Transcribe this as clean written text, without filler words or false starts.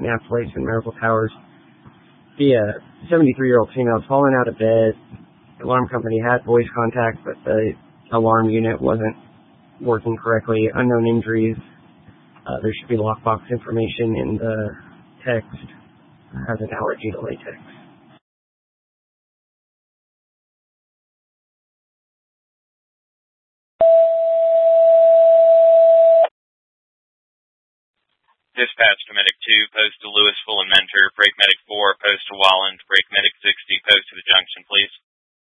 Annapolis Place and Miracle Towers. The 73-year-old female had fallen out of bed. The alarm company had voice contact, but the alarm unit wasn't working correctly. Unknown injuries. There should be lockbox information in the text. Has an allergy to latex. Dispatch to Medic 2, post to Louisville and Mentor, Brake Medic 4, post to Walland, Brake Medic 60, post to the junction, please.